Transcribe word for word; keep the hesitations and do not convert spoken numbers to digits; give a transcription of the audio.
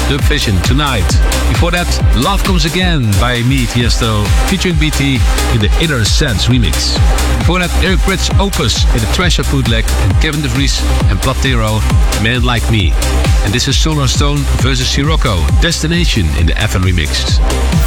Dub Vision, Tonight. Before that, Love Comes Again by me, Tiesto, featuring B T in the Inner Sense remix. Before that, Eric Prydz, Opus in the Treasure bootleg, and Kevin De Vries and Platero, Man Like Me. And this is Solar Stone versus Sirocco, Destination in the F N remix.